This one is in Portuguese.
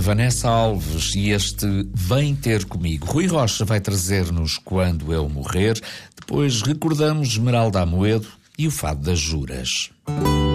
Vanessa Alves e este Vem Ter Comigo. Rui Rocha vai trazer-nos Quando Eu Morrer. Depois recordamos Esmeralda Amoedo e o Fado das Juras.